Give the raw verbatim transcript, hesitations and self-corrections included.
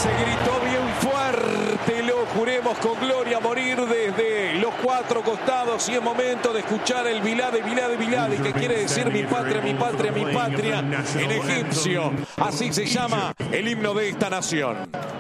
Se gritó bien fuerte, lo juremos con gloria, morir desde los cuatro costados, y es momento de escuchar el Bilade, Bilade, Bilade, que quiere decir mi patria, mi patria, mi patria, en egipcio. Así se llama el himno de esta nación.